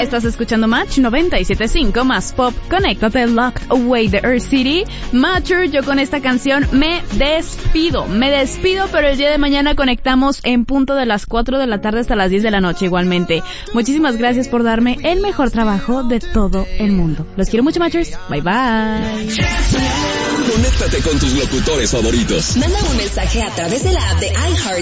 Estás escuchando Match 97.5 más pop. Conéctate, Locked Away de Earth City. Mature, yo con esta canción me despido, pero el día de mañana conectamos en punto de las 4 de la tarde hasta las 10 de la noche igualmente. Muchísimas gracias por darme el mejor trabajo de todo el mundo. Los quiero mucho, Matchers. Bye bye. Conéctate con tus locutores favoritos. Manda un mensaje a través de la app de iHeart